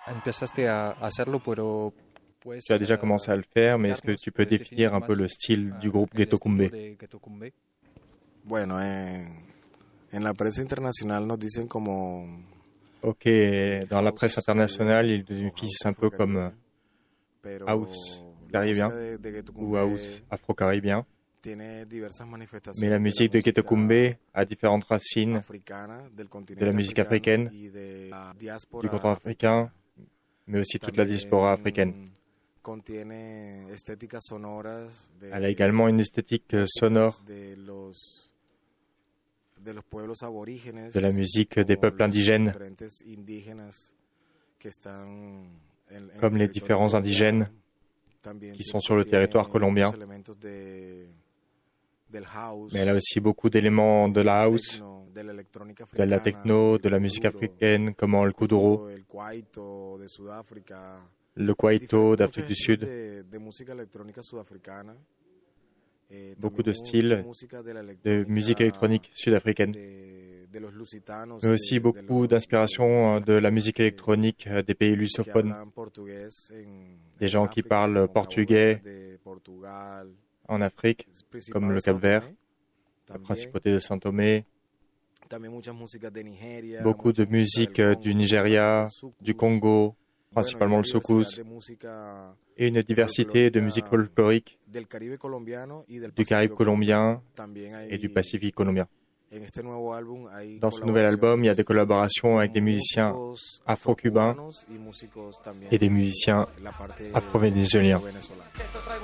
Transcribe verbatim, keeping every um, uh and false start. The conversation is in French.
empezaste a hacerlo, pero pues Tu as déjà commencé à le faire, mais est-ce que tu peux définir un peu le style du groupe Ghetto Kumbé? Bueno, en, en la prensa internacional nos dicen como Ok, dans la presse internationale, ils définissent un peu comme pero house la música caribien de, de Ghetto ou Kumbé house afro-caribien. tiene diversas manifestaciones Mais la de musique de Ghetto Kumbé a différentes racines africana, del de continente la musique africano africaine, y de la du diáspora continent africain, mais aussi toute la diaspora africaine. También contiene estéticas sonoras de, Elle a également une esthétique euh, sonore de los de los pueblos aborígenes, de la musique des como peuples los indigènes, diferentes indígenas que están en- en comme el les territorio différents colombiano. indigènes También qui tiene- sont sur le contiene territoire colombien. muchos elementos de- del house, Mais elle a aussi beaucoup d'éléments de la house, techno, de la electrónica de la africana, techno, del de la musique kuduro, africaine, comme el kuduro, el kwaito de Sudáfrica, le kwaito diferentes- d'Afrique du muchos Sud. estilos de, de música electrónica sudafricana. Eh, Beaucoup también de mucha styles música de la de electrónica musique électronique sud-africaine, de, de los lusitanos, mais aussi de- de beaucoup los- d'inspiration de de las la personas musique que- électronique euh, des pays que lusophones, hablan portugués en- des en gens qui África, parlent como Cabo portugais Verde, Portugal, en Afrique, Principado comme de le São Cap-Vert, Tomé, la también. principauté de Saint-Thomé, También muchas músicas de Nigeria, beaucoup de mucha música musique del euh, Congo, du Nigeria, del soukous. du Congo, Bueno, principalement y le una diversidad soukous, de música et une diversité de musique folklorique del Caribe colombiano y del du Caraïbe Pacífico colombien También hay- et du Pacifique colombien. en este nuevo álbum hay Dans ce nouvel album, il y a des collaborations avec des musiciens músicos afro-cubains afrocubanos y músicos también et des musiciens de la parte afro-vénézuéliens. afro-venezolana.